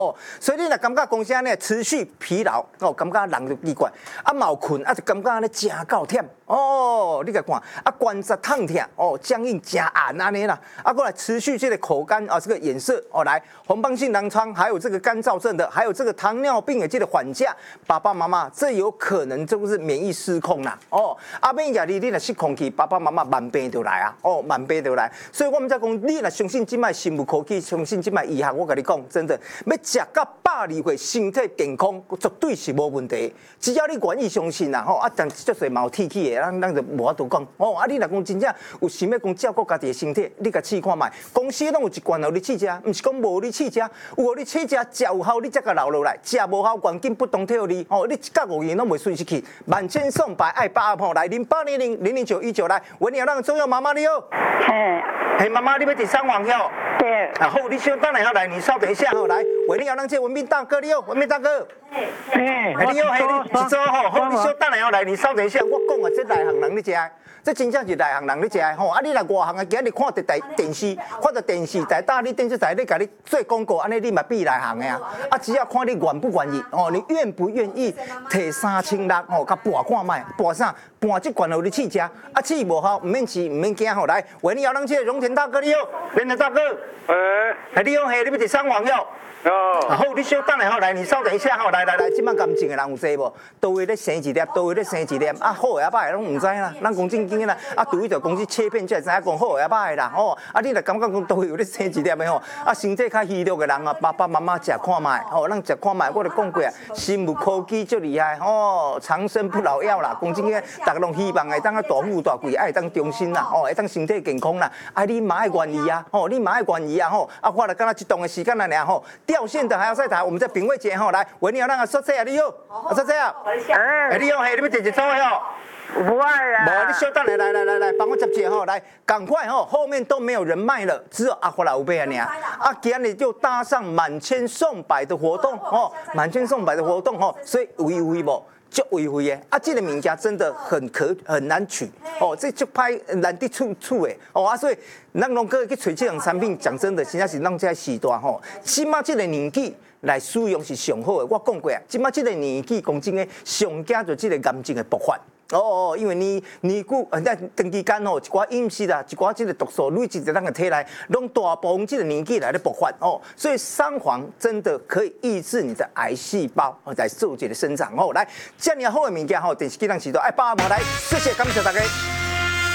哦，所以你若感觉公司安尼持续疲劳，哦，感觉人就奇怪，啊冇困，啊就感觉安尼真够忝，哦，你甲看，啊关节痛痛，哦僵硬真硬安尼啦，啊过来持续这个口干啊，这个眼涩，哦来红斑性狼疮，还有这个干燥症的，还有这个糖尿病的这个缓解，爸爸妈妈这有可能就是免疫失控啦，哦，啊免压力你若失控去，爸爸妈妈慢病就来啊，哦慢病就来，所以我们才讲，你若相信即摆生物科技，相信即摆医学，我甲你讲，真的要。食到120岁，身体健康，绝对是无问题。只要你愿意相信啦，吼啊，但足侪嘛有铁气的，咱就无法度讲。哦，啊，你若讲真正有想要讲照顾家己的身体，你甲试看卖。公司拢有一罐互你试食，毋是讲无你试食，有互你试食，食有效，你才甲留落来。食无效，关键不当退你。哦，你一角5元拢袂损失去。万千送百爱把握来0800000919来，为你要让中央妈妈你好。嘿，妈妈，你要第3网哟。 对。 啊好，你稍等下来，你稍等一下吼，来，为你要让这文斌大哥你好，文斌大哥。你好，你一周吼，好，你稍等下来，你稍等一下，我讲啊，这内行人你知。这真正是内行人你知吼，啊你若外行啊，今日看到电视，看到电视台大你电视台咧，甲你做广告，安尼你嘛比内行的啊。啊，只要看你愿不愿意，哦，你愿不愿意摕3600哦，甲拔看卖，拔啥？拔这罐互你试食，啊试无效，唔免试，唔免惊吼，来，为你要让这个荣田大哥你好，荣田大哥，你好，嘿，你要第3网哟。好，你稍等下吼，来，你稍等一下吼，来，即摆感情的人有济无？都位咧生一粒，都位咧生一粒，啊好的啊歹的拢唔知啦，咱讲正经的啦，啊除非就公司切片才会知影讲好的啊歹的啦，哦，啊你若感觉讲都有咧生一粒的吼，啊身体较虚弱的人啊，爸爸妈妈食看卖，吼，咱食看卖，我就讲过啊，生物科技足厉害，哦，长生不老药啦，讲真个，大家拢希望会当啊大富大贵，爱当终身啦，哦，会当身体健康啦，啊你嘛爱愿意啊，吼，你嘛爱愿意啊，吼，啊我来干那一段的时间来尔吼。掉线的还要再谈，我们在品味节吼，来，维尼尔那个说这啊，你好，说这啊，你好，嘿，你要直接走哟。 不爱啊！ 无，你稍等来，帮我接接吼，来，赶快吼，后面都没有人卖了，只有阿华老贝啊你啊，啊，今日就搭上满千送百的活动哦，满千送百的活动哦，所以有无？足维惠的，啊，这个物件真的很难取哦，这就歹难得处的哦啊，所以咱拢去找这种产品，讲真的，真正是咱这时代吼，起码这个年纪来使用是上好的。我讲过啊，起码这个年纪讲真的，上惊就这个癌症的爆发。哦，因为年久，在长期间吼，一寡饮食啊，一寡这个毒素累积在咱的体内，拢大部分这个年纪来咧爆发哦。所以三黄真的可以抑制你的癌细胞来做这个生长哦。来，这样好的物件吼，电视机上时代爱把握来，谢谢，感谢大家。